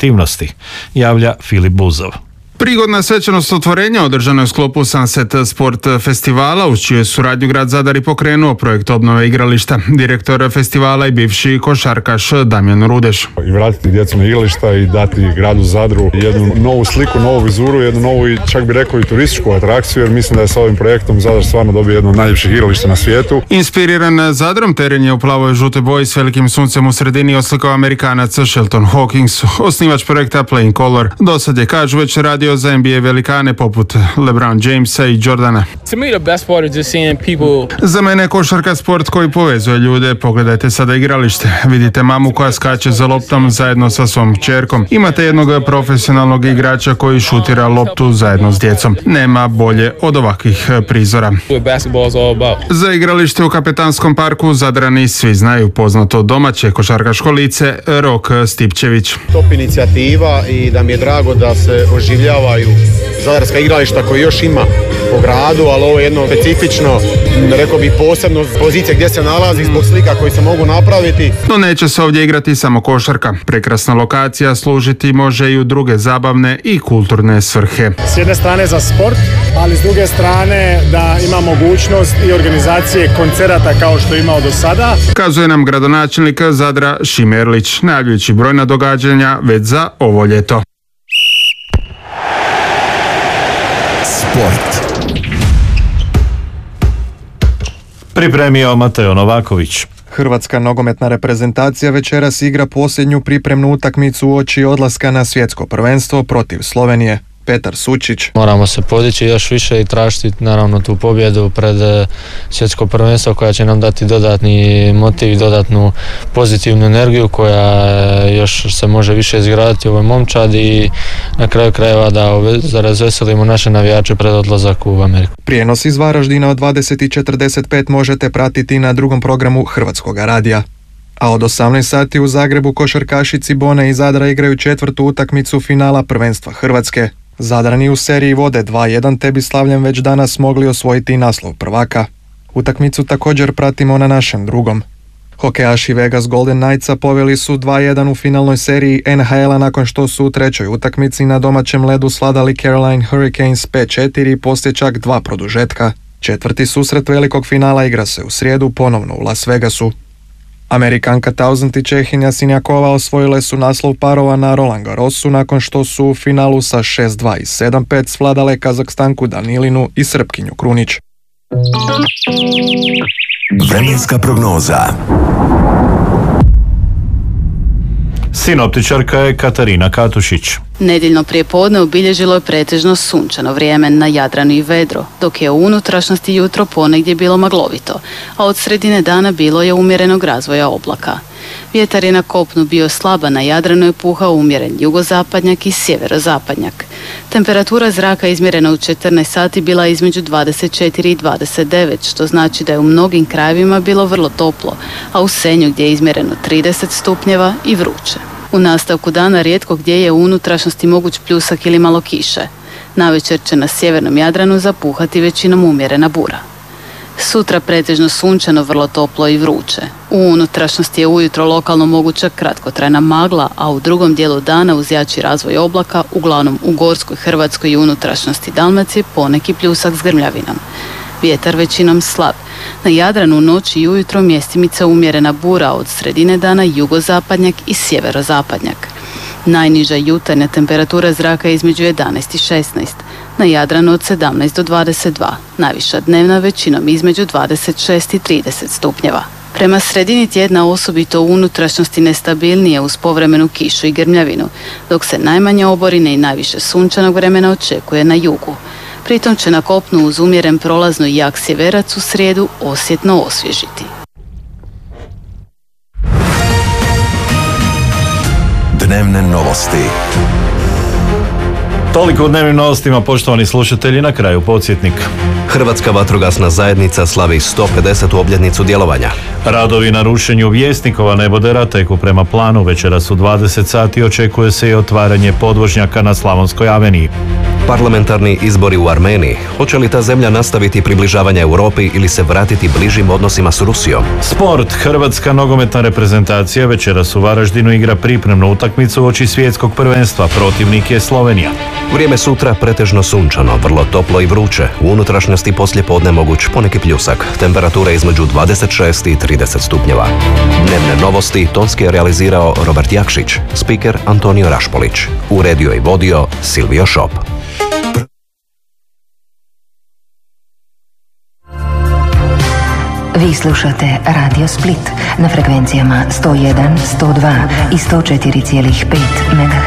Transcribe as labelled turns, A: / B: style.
A: aktivnosti, javlja Filip Buzov.
B: Prigodna svečanost otvorenja održana je u sklopu Sunset Sport festivala, uz čiju suradnju grad Zadar i pokrenuo projekt obnove igrališta. Direktor festivala i bivši košarkaš Damjan Rudeš.
C: I vratiti djecu na igrališta i dati gradu Zadru jednu novu sliku, novu vizuru, jednu novu i čak bi rekao i turističku atrakciju, jer mislim da je s ovim projektom Zadar stvarno dobio jedno od najljepših igrališta na svijetu.
B: Inspiriran Zadrom, teren je u plavoj i žutoj boji s velikim suncem u sredini oslikao Amerikanac Shelton Hawkins, osnivač projekta Playing Color. Do sad je, kažu, već radio za NBA velikane poput LeBron Jamesa i Jordana. Za mene je košarka sport koji povezuje ljude. Pogledajte sada igralište. Vidite mamu koja skače za loptom zajedno sa svom kćerkom. Imate jednog profesionalnog igrača koji šutira loptu zajedno s djecom. Nema bolje od ovakvih prizora. Za igralište u Kapetanskom parku Zadrani svi znaju poznato domaće košarkaško lice Rok Stipčević.
D: Top inicijativa i da mi je drago da se oživljavaju zadarska igrališta koji još ima po gradu, ali ovo je jedno specifično, rekao bih posebno pozicija gdje se nalazi zbog slika koji se mogu napraviti.
B: No neće se ovdje igrati samo košarka. Prekrasna lokacija služiti može i u druge zabavne i kulturne svrhe.
E: S jedne strane za sport, ali s druge strane da ima mogućnost i organizacije koncerata kao što je imao do sada.
B: Kazuje nam gradonačelnik Zadra Šime Erlić, najavljujući brojna događanja već za ovo ljeto.
F: Sport.
A: Pripremio Mateo Novaković.
G: Hrvatska nogometna reprezentacija večeras igra posljednju pripremnu utakmicu uoči odlaska na svjetsko prvenstvo protiv Slovenije. Petar Sučić.
H: Moramo se podići još više i tražiti naravno tu pobjedu pred svjetsko prvenstvo koja će nam dati dodatni motiv i dodatnu pozitivnu energiju koja još se može više izgraditi u ovoj momčadi i na kraju krajeva da razveselimo naše navijače pred odlazak u Ameriku.
G: Prijenos iz Varaždina od 20:45 možete pratiti na drugom programu Hrvatskoga radija. A od 18 sati u Zagrebu košarkaši Cibone i Zadra igraju četvrtu utakmicu finala prvenstva Hrvatske. Zadrani u seriji vode 2-1 te bi slavljem već danas mogli osvojiti naslov prvaka. Utakmicu također pratimo na našem drugom. Hokejaši Vegas Golden Knightsa poveli su 2-1 u finalnoj seriji NHL-a nakon što su u trećoj utakmici na domaćem ledu svladali Carolina Hurricanes 5-4 poslije čak 2 produžetka. Četvrti susret velikog finala igra se u srijedu ponovno u Las Vegasu. Amerikanka Tauzend i Čehinja Sinjakova osvojile su naslov parova na Roland Garrosu nakon što su u finalu sa 6-2 i 7-5 svladale Kazahstanku Danilinu i Srpkinju Krunić.
F: Vremenska prognoza.
A: Sinoptičarka je Katarina Katušić.
I: Nedjeljno prijepodne obilježilo je pretežno sunčano vrijeme na Jadranu i vedro, dok je u unutrašnjosti jutro ponegdje bilo maglovito, a od sredine dana bilo je umjerenog razvoja oblaka. Vjetar je na kopnu bio slaba, na Jadranu je puhao umjeren jugozapadnjak i sjeverozapadnjak. Temperatura zraka izmjerena u 14 sati bila između 24 i 29, što znači da je u mnogim krajevima bilo vrlo toplo, a u Senju gdje je izmjereno 30 stupnjeva i vruće. U nastavku dana rijetko gdje je u unutrašnjosti moguć pljusak ili malo kiše. Navečer će na sjevernom Jadranu zapuhati većinom umjerena bura. Sutra pretežno sunčano, vrlo toplo i vruće. U unutrašnjosti je ujutro lokalno moguća kratkotrajna magla, a u drugom dijelu dana uz jači razvoj oblaka, uglavnom u Gorskoj, Hrvatskoj i unutrašnjosti Dalmacije, poneki pljusak s grmljavinom. Vjetar većinom slab. Na Jadranu u noći i ujutro mjestimica umjerena bura, od sredine dana jugozapadnjak i sjeverozapadnjak. Najniža jutarnja temperatura zraka je između 11 i 16, na Jadranu od 17 do 22, najviša dnevna većinom između 26 i 30 stupnjeva. Prema sredini tjedna osobito u unutrašnjosti nestabilnije uz povremenu kišu i grmljavinu, dok se najmanje oborine i najviše sunčanog vremena očekuje na jugu. Pritom će na kopnu uz umjeren prolazno i jak sjeverac u srijedu osjetno osvježiti.
F: Dnevne novosti.
A: Toliko u dnevnim novostima, poštovani slušatelji, na kraju podsjetnik.
J: Hrvatska vatrogasna zajednica slavi 150. obljetnicu djelovanja.
A: Radovi na rušenju Vjesnikova nebodera teku prema planu. Večeras u 20 sati očekuje se i otvaranje podvožnjaka na Slavonskoj aveniji.
J: Parlamentarni izbori u Armeniji. Hoće li ta zemlja nastaviti približavanje Europi ili se vratiti bližim odnosima s Rusijom?
A: Sport. Hrvatska nogometna reprezentacija večeras u Varaždinu igra pripremnu utakmicu uoči svjetskog prvenstva. Protivnik je Slovenija.
J: Vrijeme sutra pretežno sunčano, vrlo toplo i vruće. U unutrašnjosti poslijepodne moguć poneki pljusak. Temperature između 26 i 30 stupnjeva. Dnevne novosti tonski je realizirao Robert Jakšić, spiker Antonio Rašpolić. Uredio i vodio Silvio Šop.
K: Vi slušate Radio Split na frekvencijama 101, 102 i 104,5 MHz.